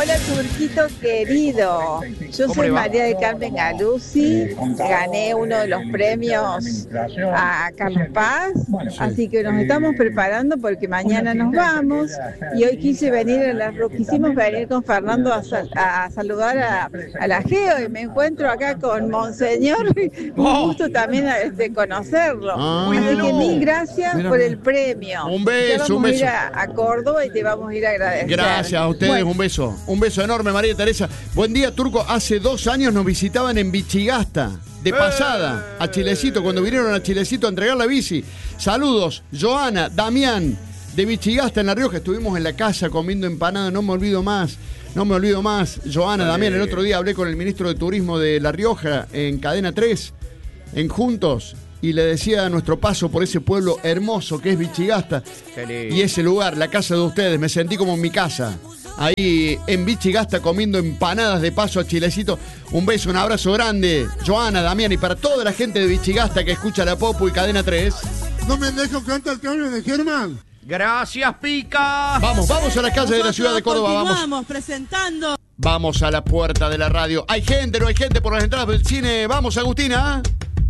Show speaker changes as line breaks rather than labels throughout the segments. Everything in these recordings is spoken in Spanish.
Hola, Turquito querido. Yo soy María del Carmen Galuzzi. Gané uno de los premios a Carlos Paz. Así que nos estamos preparando porque mañana nos vamos. Y hoy quisimos venir con Fernando a saludar a la Geo. Y me encuentro acá con Monseñor. Un gusto también conocerlo. Así que mil gracias por el premio.
Un beso,
vamos a ir a Córdoba y te vamos a ir a agradecer.
Gracias a ustedes, un beso. Un beso enorme, María Teresa. Buen día, Turco. Hace 2 años nos visitaban en Vichigasta, de pasada, a Chilecito, cuando vinieron a Chilecito a entregar la bici. Saludos, Joana, Damián, de Vichigasta, en La Rioja. Estuvimos en la casa comiendo empanada, no me olvido más. Joana, Damián, el otro día hablé con el ministro de Turismo de La Rioja en Cadena 3, en Juntos, y le decía a nuestro paso por ese pueblo hermoso que es Vichigasta y ese lugar, la casa de ustedes, me sentí como en mi casa. Ahí en Vichigasta comiendo empanadas de paso a Chilecito. Un beso, un abrazo grande, Joana, Damián, y para toda la gente de Vichigasta que escucha La Popu y Cadena 3.
No me dejo cantar el cambio de Germán.
Gracias, Pica.
Vamos a las calles de la ciudad de Córdoba.
Vamos presentando.
Vamos a la puerta de la radio. ¿Hay gente, no hay gente por las entradas del cine? Vamos, Agustina.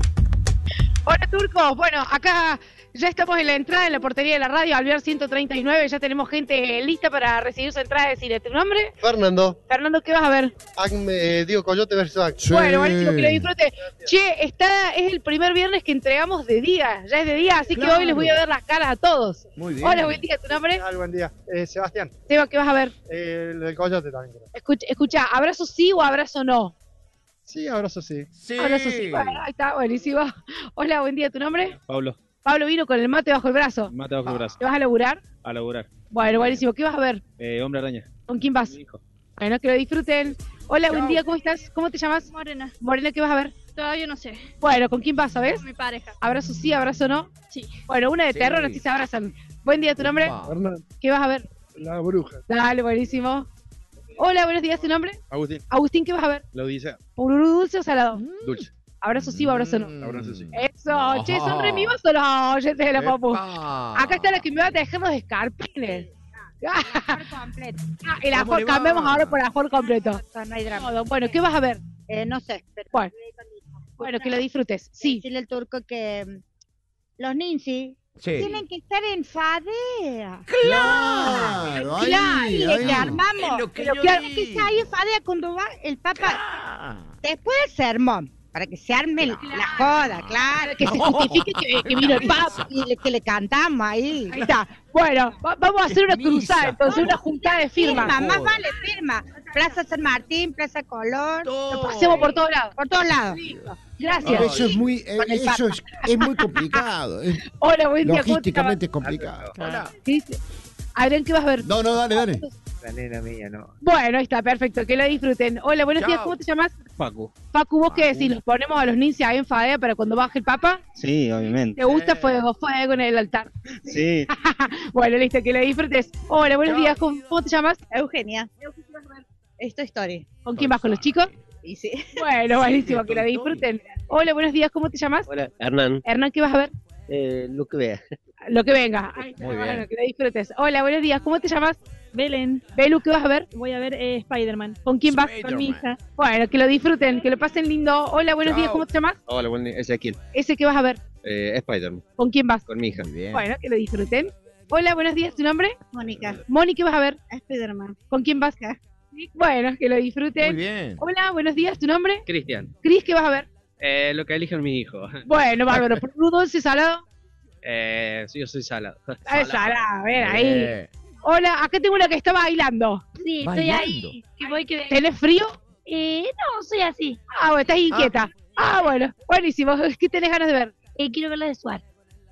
Hola, Turco. Bueno, acá ya estamos en la entrada, en la portería de la radio, Alvear 139. Ya tenemos gente lista para recibir su entrada de cine. ¿Tu nombre?
Fernando.
Fernando, ¿qué vas a ver?
Digo, Coyote versus Ac.
Sí.
Bueno, buenísimo, que lo disfrute. Che, es el primer viernes que entregamos de día. Ya es de día, así que hoy les voy a ver las caras a todos.
Muy bien.
Hola, buen día. ¿Tu nombre?
Buen día. Sebastián.
Seba, ¿qué vas a ver?
El del Coyote también. Creo.
Escucha, ¿abrazo sí o abrazo no?
Sí, abrazo sí.
Abrazo sí. Bueno, ahí está, buenísimo. Hola, buen día. ¿Tu nombre?
Pablo.
Pablo vino con el mate bajo el brazo.
Mate bajo el brazo.
¿Te vas a laburar?
A laburar.
Bueno, buenísimo. ¿Qué vas a ver?
Hombre araña.
¿Con quién vas?
Mi hijo.
Bueno, que lo disfruten. Hola, buen día. ¿Cómo estás? ¿Cómo te llamas?
Morena.
Morena, ¿qué vas a ver?
Todavía no sé.
Bueno, ¿con quién vas, sabes?
Con mi pareja.
¿Abrazo sí, abrazo no?
Sí.
Bueno, una de terror, así se abrazan. Buen día, ¿tu nombre?
Fernando.
¿Qué vas a ver?
La bruja.
Dale, buenísimo. Hola, buenos días, ¿tu nombre?
Agustín.
Agustín, ¿qué vas a ver?
La Odisea.
¿Pururú dulce o salado?
Dulce.
¿Abrazo sí o abrazo no?
Abrazo sí.
Eso, che, ¿son re vivos o los oyentes de la Popu? Acá está la que me va a dejar los escarpines.
completo.
Y la Ford, cambiamos ahora por la Ford completo.
No hay drama.
Todo. Bueno, ¿qué vas a ver?
No sé. Pero
Bueno, que lo disfrutes. Sí.
Decirle al Turco que los ninjas tienen que estar en fadea.
Claro, ahí.
Que armamos. Que se ahí en fadea cuando va el Papa. Después del sermón. Para que se arme la joda, claro.
Que se justifique que vino el Papa.
Y que le cantamos ahí.
Ahí está. Bueno, vamos a hacer una cruzada, entonces una juntada de firmas.
Más vale firma. Plaza San Martín, Plaza Colón.
Lo pasemos por todos lados.
Por todos lados.
Gracias.
Eso es muy complicado.
Hola, buen día.
Logísticamente es complicado.
Hola. Adrián, ¿qué vas a ver?
No, dale.
La nena mía, no.
Bueno, ahí está, perfecto. Que lo disfruten. Hola, buenos días. ¿Cómo te llamas?
Paco.
Facu, ¿vos qué decís? ¿Los ponemos a los ninjas ahí en fadea para cuando baje el Papa?
Sí, obviamente.
¿Te gusta fuego en el altar?
Sí.
Bueno, listo, que lo disfrutes. Hola, buenos días. ¿Cómo te llamas?
Eugenia. Esto es Story.
¿Con quién vas? ¿Con los chicos?
Y sí.
Bueno, buenísimo, que lo disfruten. Hola, buenos días. ¿Cómo te llamas?
Hola, Hernán.
Hernán, ¿qué vas a ver?
Lo que vea.
Lo que venga. Muy
bien.
Bueno, que lo disfrutes. Hola, buenos días. ¿Cómo te llamas?
Belén.
Belu, ¿qué vas a ver?
Voy a ver Spider-Man.
¿Con quién vas?
Con mi hija.
Bueno, que lo disfruten, que lo pasen lindo. Hola, buenos días. ¿Cómo te llamas?
Hola, buen día. Ezequiel.
¿Ese qué vas a ver?
Spider-Man.
¿Con quién vas?
Con mi hija.
Bueno, que lo disfruten. Hola, buenos días. ¿Tu nombre?
Mónica.
Moni, ¿qué vas a ver?
Spider-Man.
¿Con quién vas? Bueno, que lo disfruten.
Muy bien.
Hola, buenos días. ¿Tu nombre?
Cristian.
Cris, ¿qué vas a ver?
Lo que eligen mi hijo.
Bueno, bárbaro. ¿Por dulce, salado?
Sí, yo soy salado.
Salado, a ver, ahí. Hola, acá tengo una que está bailando.
Sí,
Bailando.
estoy ahí. Que voy que...
¿Tenés frío?
No, soy así.
Bueno, estás inquieta. Bueno, buenísimo. ¿Qué tenés ganas de ver?
Quiero ver la de Suar.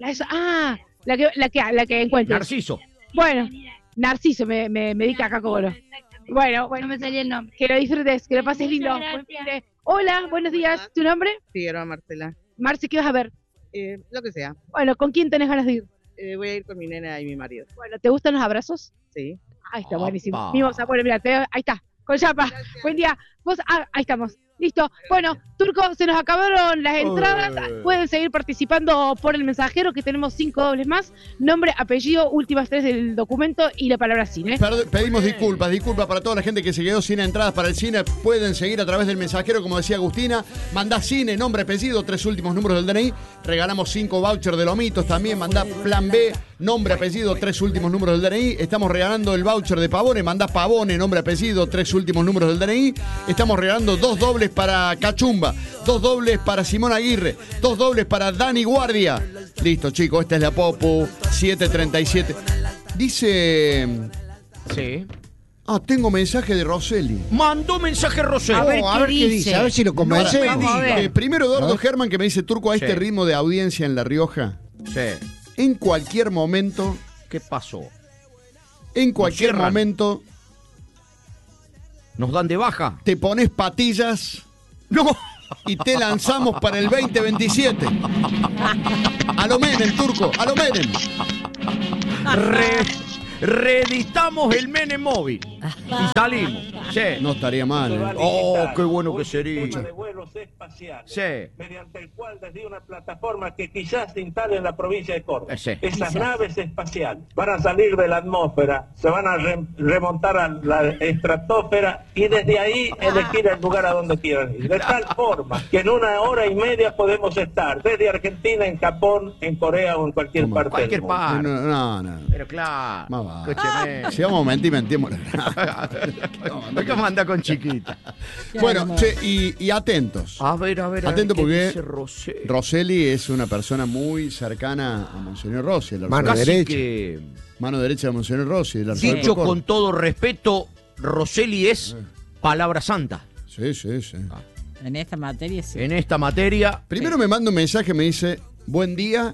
La que encuentres.
Narciso.
Bueno, Narciso me dedica acá como lo. Bueno,
No me salía el nombre.
que lo disfrutes, que lo pases lindo.
Muchas
Buen
gracias.
fin de- Hola, buenos días. ¿Tu nombre?
Figueroa Marcela.
Marce, ¿qué vas a ver?
Lo que sea.
Bueno, ¿con quién tenés ganas de ir?
Voy a ir con mi nena y mi marido.
Bueno, ¿te gustan los abrazos?
Sí.
Ahí está, buenísimo.
Opa.
Mimosa, bueno, mira, ahí está, con chapa. Buen día. Vos, ahí estamos. Listo. Bueno, Turco, se nos acabaron las entradas. Pueden seguir participando por el mensajero, que tenemos 5 dobles más. Nombre, apellido, últimas 3 del documento y la palabra cine.
Pedimos disculpas para toda la gente que se quedó sin entradas para el cine. Pueden seguir a través del mensajero, como decía Agustina. Mandá cine, nombre, apellido, 3 últimos números del DNI. Regalamos 5 vouchers de Lomitos también. Mandá plan B, nombre, apellido, 3 últimos números del DNI. Estamos regalando el voucher de Pavone. Mandá Pavone, nombre, apellido, 3 últimos números del DNI. Estamos regalando 2 dobles para Cachumba, 2 dobles para Simón Aguirre, 2 dobles para Dani Guardia. Listo, chicos, esta es la Popu 737. Dice...
Sí.
Ah, tengo mensaje de Roseli.
Mandó mensaje Roseli.
A ver qué dice, a ver si lo convence.
Primero Eduardo Germán, que me dice, Turco, a este ritmo de audiencia en La Rioja, en cualquier momento...
¿Qué pasó?
En cualquier momento...
¿Nos dan de baja?
Te pones patillas...
¡No!
Y te lanzamos para el 2027. A lo Menem, Turco, a lo Menem.
Reeditamos el Menem móvil y salimos. Sí.
No estaría mal.
Oh, qué bueno que sería.
De vuelos espaciales,
sí.
Mediante el cual desde una plataforma que quizás se instale en la provincia de Córdoba.
Sí.
Esas naves espaciales van a salir de la atmósfera, se van a remontar a la estratosfera y desde ahí elegir el lugar a donde quieran ir. De tal forma que en 1 hora y media podemos estar desde Argentina, en Japón, en Corea o en cualquier parte del mundo.
No.
Pero claro.
Escúcheme. Si vamos a mentir, mentimos.
¿Cómo anda con chiquita?
Bueno, che, y atentos.
A ver.
Atentos porque
Roseli?
Roseli es una persona muy cercana a Monseñor Rossi.
Mano derecha.
Mano derecha de Monseñor Rossi.
Dicho con todo respeto, Roseli es palabra santa.
Sí.
En esta materia sí.
En esta materia.
Primero me manda un mensaje, me dice, buen día,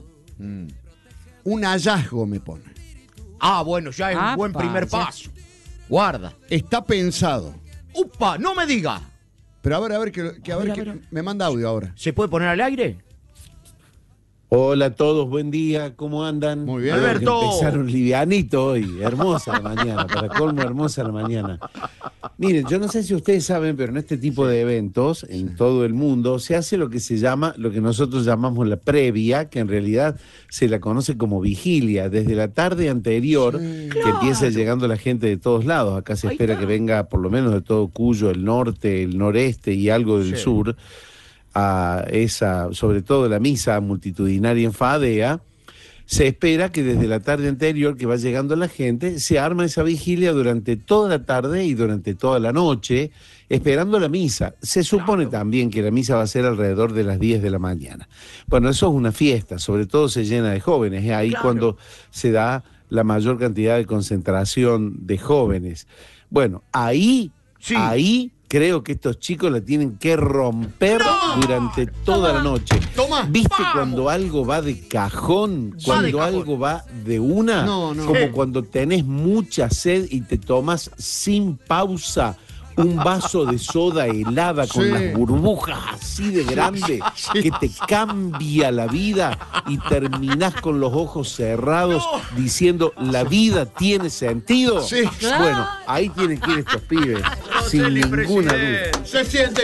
un hallazgo me pone.
Ah, bueno, ya es un buen primer paso. Guarda.
Está pensado.
¡Upa! ¡No me diga!
Pero a ver, me manda audio ahora.
¿Se puede poner al aire?
Hola a todos, buen día, ¿cómo andan?
Muy bien.
Alberto.
Empezaron livianito hoy, hermosa la mañana, para colmo hermosa la mañana. Miren, yo no sé si ustedes saben, pero en este tipo de eventos, en todo el mundo, se hace lo que se llama, lo que nosotros llamamos la previa, que en realidad se la conoce como vigilia, desde la tarde anterior, que empieza llegando la gente de todos lados. Acá se espera que venga por lo menos de todo Cuyo, el norte, el noreste y algo del sur, a esa, sobre todo la misa multitudinaria en Fadea. Se espera que desde la tarde anterior que va llegando la gente, se arma esa vigilia durante toda la tarde y durante toda la noche, esperando la misa. Se supone también que la misa va a ser alrededor de las 10 de la mañana. Bueno, eso es una fiesta, sobre todo se llena de jóvenes, ahí cuando se da la mayor cantidad de concentración de jóvenes. Bueno, ahí creo que estos chicos la tienen que romper durante toda la noche. ¿Viste cuando algo va de cajón? Cuando algo va de una. Como cuando tenés mucha sed y te tomas sin pausa un vaso de soda helada con las burbujas así de grande que te cambia la vida y terminás con los ojos cerrados diciendo la vida tiene sentido. Bueno, ahí tienen que ir estos pibes sin ninguna duda.
Se siente.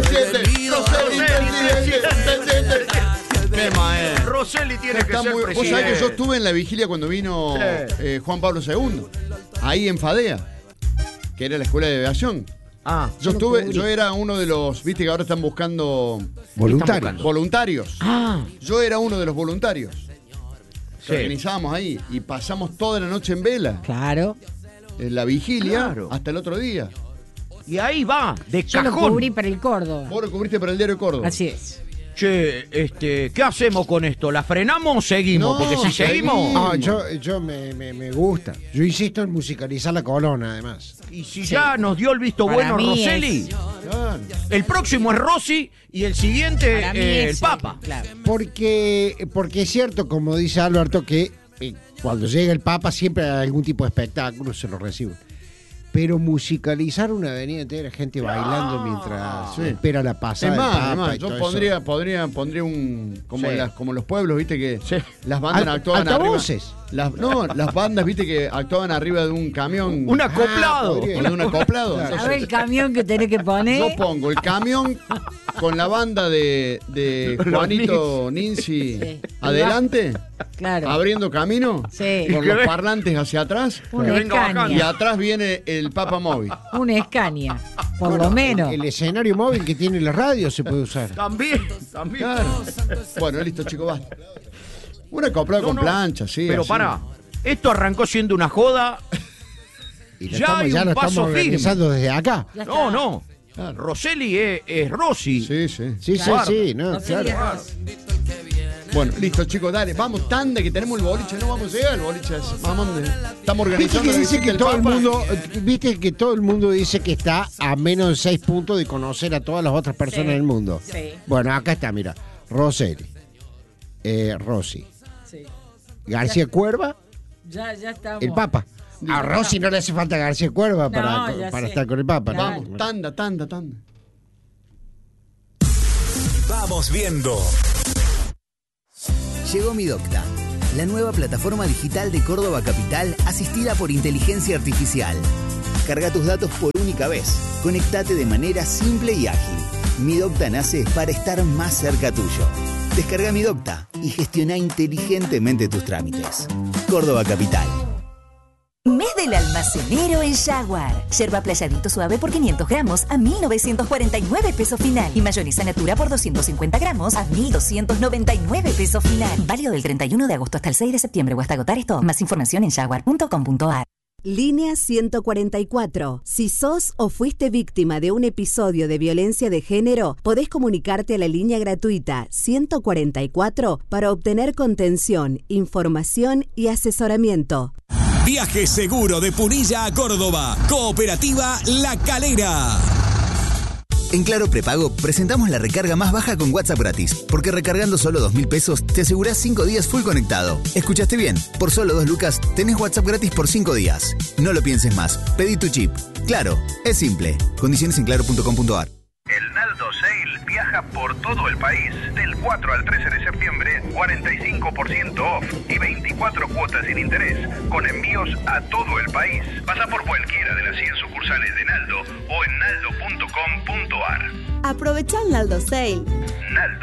Roseli tiene que ser presidente.
Vos sabés que yo estuve en la vigilia cuando vino Juan Pablo II, ahí en Fadea, que era la escuela de aviación. Yo era uno de los, viste que ahora están buscando voluntarios. Yo era uno de los voluntarios. Organizábamos ahí y pasamos toda la noche en vela.
Claro.
En la vigilia hasta el otro día.
Y ahí va, de
cajón. Yo lo cubrí para el Córdoba.
Vos lo cubriste para el diario Córdoba.
Así es.
Che, ¿qué hacemos con esto? ¿La frenamos o seguimos? Porque si seguimos...
Yo me gusta. Yo insisto en musicalizar la colona, además.
Y si ya nos dio el visto bueno Roseli, el próximo es Rossi y el siguiente el Papa.
Claro. Porque es cierto, como dice Alberto, que cuando llega el Papa siempre hay algún tipo de espectáculo, se lo recibe. Pero musicalizar una avenida entera, gente bailando mientras espera la pasada.
Es más, yo pondría un como los pueblos, viste que las bandas actuaban
altavoces.
Las bandas, viste que actuaban arriba de un camión.
Un acoplado.
De un acoplado.
Claro. A ver el camión que tenés que poner.
Yo pongo el camión con la banda de Juanito Ninzi adelante, abriendo camino, con los parlantes hacia atrás. Y atrás viene el Papa Móvil.
Un Scania, por lo menos.
El escenario móvil que tiene la radio se puede usar.
También.
Claro. Bueno, listo, chicos, basta. Una acoplada con plancha, sí.
Pero
así.
pará, esto arrancó siendo una joda.
Y ya hay un paso firme. Desde acá.
No. Claro. Roseli es Rossi.
Sí. No, claro. Bueno, listo, chicos, dale, vamos, tanda, que tenemos el boliche, no vamos a llegar al boliche. Estamos organizando.
Viste que todo el mundo dice que está a menos de 6 puntos de conocer a todas las otras personas del mundo.
Sí.
Bueno, acá está, mira, Roseli, Rossi, García Cuerva,
ya estamos.
el Papa. A Rossi no le hace falta García Cuerva para estar con el Papa.
Vamos, tanda.
Vamos viendo. Llegó Mi Docta, la nueva plataforma digital de Córdoba Capital asistida por inteligencia artificial. Carga tus datos por única vez. Conectate de manera simple y ágil. Mi Docta nace para estar más cerca tuyo. Descarga Mi Docta y gestiona inteligentemente tus trámites. Córdoba Capital.
Mes del almacenero en Jaguar. Yerba playadito suave por 500 gramos a 1.949 pesos final. Y mayonesa natura por 250 gramos a 1.299 pesos final. Válido del 31 de agosto hasta el 6 de septiembre o hasta agotar esto. Más información en jaguar.com.ar.
Línea 144. Si sos o fuiste víctima de un episodio de violencia de género, podés comunicarte a la línea gratuita 144 para obtener contención, información y asesoramiento.
Viaje seguro de Punilla a Córdoba. Cooperativa La Calera. En Claro Prepago presentamos la recarga más baja con WhatsApp gratis, porque recargando solo 2.000 pesos te asegurás 5 días full conectado. ¿Escuchaste bien? Por solo 2 lucas tenés WhatsApp gratis por 5 días. No lo pienses más. Pedí tu chip. Claro, es simple. Condiciones en claro.com.ar.
El Naldo Sale viaja por todo el país. Del 4 al 13 de septiembre, 45% off y 24 cuotas sin interés, con envíos a todo el país. Pasa por cualquiera de las 100 sucursales de Naldo o en naldo.com.ar.
Aprovecha el Naldo Sale.
Naldo.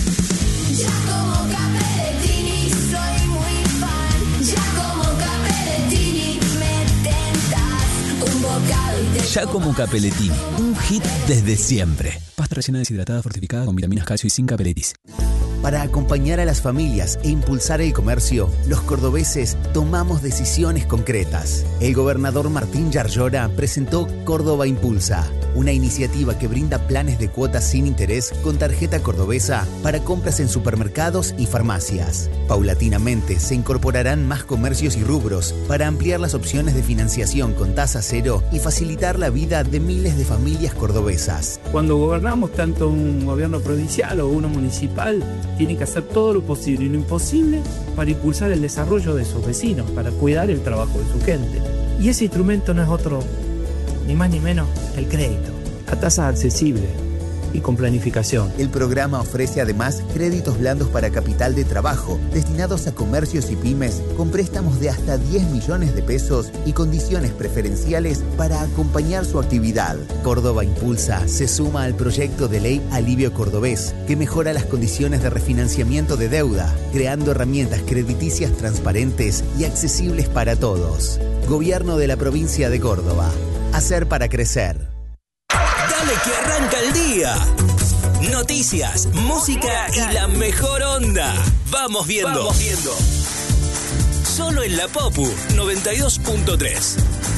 Ya como Capellettini soy muy fan. Ya como Capellettini me tentas un bocado y te...
Giacomo Capellettini, un hit desde siempre. Pasta rellena deshidratada fortificada con vitaminas, calcio y zinc Capelletis. Para acompañar a las familias e impulsar el comercio, los cordobeses tomamos decisiones concretas. El gobernador Martín Yarlora presentó Córdoba Impulsa, una iniciativa que brinda planes de cuotas sin interés con tarjeta cordobesa para compras en supermercados y farmacias. Paulatinamente se incorporarán más comercios y rubros para ampliar las opciones de financiación con tasa cero y facilitar la vida de miles de familias cordobesas.
Cuando gobernamos tanto un gobierno provincial o uno municipal, tiene que hacer todo lo posible y lo imposible para impulsar el desarrollo de sus vecinos, para cuidar el trabajo de su gente. Y ese instrumento no es otro, ni más ni menos, el crédito, a tasas accesibles y con planificación.
El programa ofrece además créditos blandos para capital de trabajo, destinados a comercios y pymes, con préstamos de hasta 10 millones de pesos y condiciones preferenciales para acompañar su actividad. Córdoba Impulsa se suma al proyecto de ley Alivio Cordobés, que mejora las condiciones de refinanciamiento de deuda, creando herramientas crediticias transparentes y accesibles para todos. Gobierno de la provincia de Córdoba. Hacer para crecer.
Dale que arranca el día. Noticias, música y la mejor onda. Vamos viendo. Solo en la Popu 92.3.